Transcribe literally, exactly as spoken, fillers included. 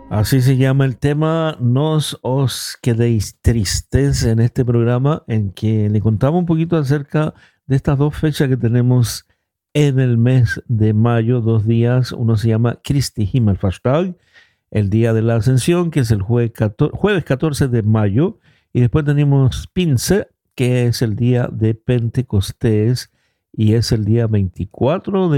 Así se llama el tema, No os quedéis tristes, en este programa en que le contamos un poquito acerca de estas dos fechas que tenemos en el mes de mayo, dos días. Uno se llama Kristi Himmelfartsdag, el día de la Ascensión, que es el jueves catorce, jueves catorce de mayo, y después tenemos Pince, que es el día de Pentecostés, y es el día veinticuatro de